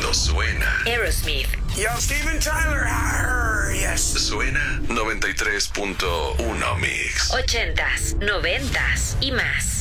cuando suena Aerosmith. Yo, Steven Tyler. Yes. Suena 93.1 Mix. 80s, 90s y más.